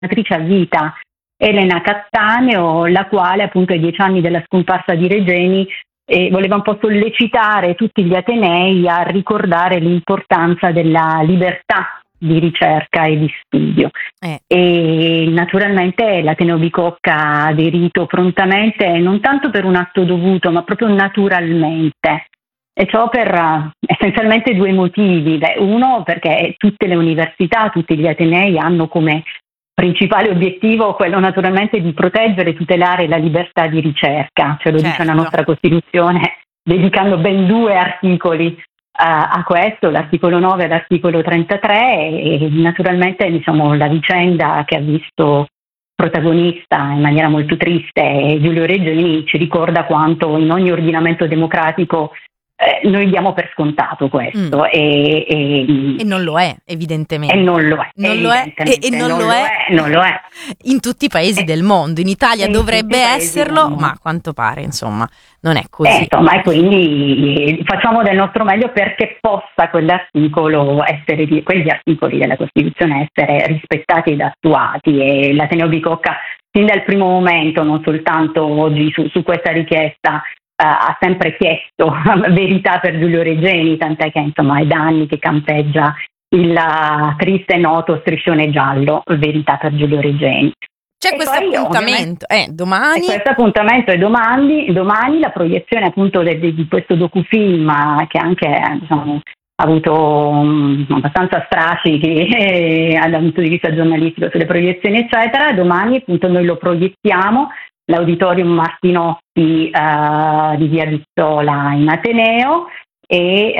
senatrice a vita Elena Cattaneo, la quale appunto ai 10 anni della scomparsa di Regeni voleva un po' sollecitare tutti gli atenei a ricordare l'importanza della libertà di ricerca e di studio. E naturalmente l'Ateneo Bicocca ha aderito prontamente, non tanto per un atto dovuto, ma proprio naturalmente. E ciò per essenzialmente 2 motivi. Uno, perché tutte le università, tutti gli atenei hanno come principale obiettivo quello naturalmente di proteggere e tutelare la libertà di ricerca, ce lo dice la nostra Costituzione, dedicando ben 2 articoli a questo, l'articolo 9 e l'articolo 33, e naturalmente la vicenda che ha visto protagonista in maniera molto triste Giulio Regeni ci ricorda quanto in ogni ordinamento democratico noi diamo per scontato questo e non lo è, evidentemente. E non lo è in tutti i paesi del mondo. In Italia dovrebbe esserlo, ma a quanto pare insomma non è così. E quindi facciamo del nostro meglio perché possa quegli articoli della Costituzione essere rispettati ed attuati, e l'Ateneo Bicocca sin dal primo momento, non soltanto oggi su questa richiesta, ha sempre chiesto verità per Giulio Regeni, tant'è che è da anni che campeggia il triste e noto striscione giallo, verità per Giulio Regeni. C'è questo appuntamento domani. Questo appuntamento è domani la proiezione appunto di questo docufilm che anche ha avuto abbastanza strascichi dal punto di vista giornalistico sulle proiezioni eccetera. Domani appunto noi lo proiettiamo l'Auditorium Martinotti di Via Vittola in Ateneo, e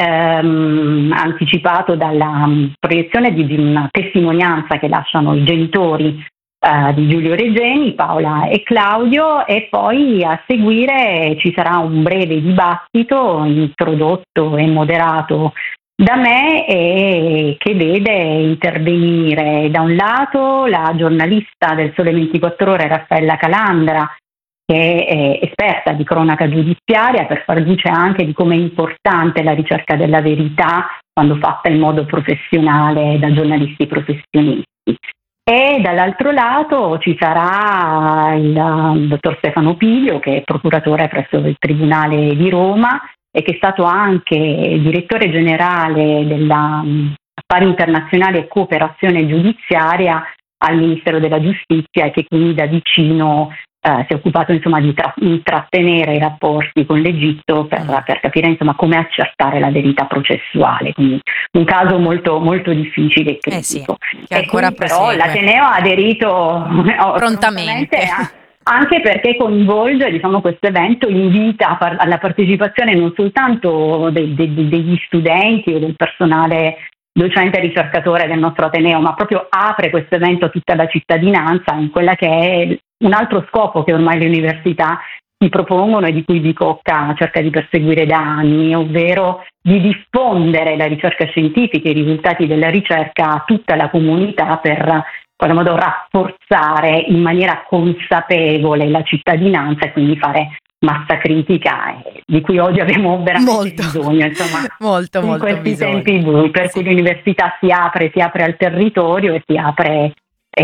anticipato dalla proiezione di una testimonianza che lasciano i genitori di Giulio Regeni, Paola e Claudio, e poi a seguire ci sarà un breve dibattito introdotto e moderato da me, e che vede intervenire da un lato la giornalista del Sole 24 Ore Raffaella Calandra, che è esperta di cronaca giudiziaria, per far luce anche di come è importante la ricerca della verità quando fatta in modo professionale da giornalisti professionisti. E dall'altro lato ci sarà il dottor Stefano Piglio, che è procuratore presso il Tribunale di Roma e che è stato anche direttore generale della Affari Internazionali e Cooperazione Giudiziaria al Ministero della Giustizia, e che quindi da vicino si è occupato di intrattenere i rapporti con l'Egitto per capire come accertare la verità processuale, quindi un caso molto, molto difficile e critico. Però l'Ateneo ha aderito prontamente anche perché coinvolge questo evento, invita alla partecipazione non soltanto degli studenti o del personale docente e ricercatore del nostro Ateneo, ma proprio apre questo evento a tutta la cittadinanza in quella che è un altro scopo che ormai le università si propongono e di cui Bicocca cerca di perseguire da anni, ovvero di diffondere la ricerca scientifica e i risultati della ricerca a tutta la comunità per in qualche modo rafforzare in maniera consapevole la cittadinanza e quindi fare massa critica, di cui oggi abbiamo veramente bisogno, molto in questi bisogno. tempi bui, per cui l'università si apre al territorio e si apre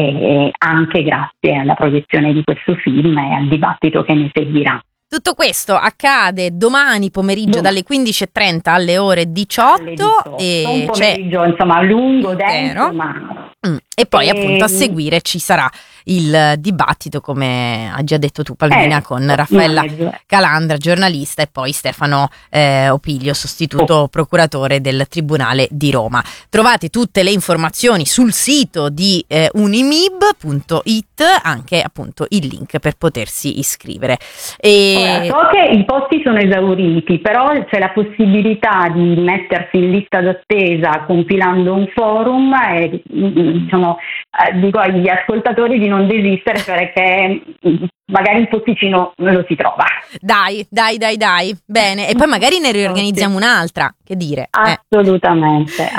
anche grazie alla proiezione di questo film e al dibattito che ne seguirà. Tutto questo accade domani pomeriggio dalle 15:30 alle ore 18. E un pomeriggio lungo, denso, ma... E poi appunto a seguire ci sarà il dibattito, come hai già detto tu Palmina, con Raffaella Calandra, giornalista, e poi Stefano Opiglio, sostituto procuratore del Tribunale di Roma. Trovate tutte le informazioni sul sito di unimib.it, anche appunto il link per potersi iscrivere. So che i posti sono esauriti, però c'è la possibilità di mettersi in lista d'attesa compilando un forum e dico agli ascoltatori di non desistere, perché magari il posticino lo si trova. Dai. Bene, e poi magari ne riorganizziamo un'altra, che dire? Assolutamente.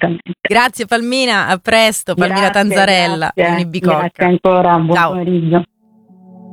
Grazie Palmina, a presto. Palmina Tanzarella, grazie ancora, buon pomeriggio.